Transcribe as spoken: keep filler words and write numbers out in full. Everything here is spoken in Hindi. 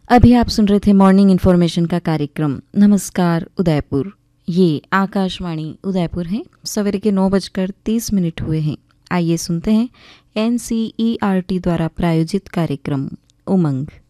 अभी आप सुन रहे थे मॉर्निंग इन्फॉर्मेशन का कार्यक्रम नमस्कार उदयपुर। ये आकाशवाणी उदयपुर है। सवेरे के नौ बजकर तीस मिनट हुए हैं। आइए सुनते हैं N C E R T द्वारा प्रायोजित कार्यक्रम उमंग।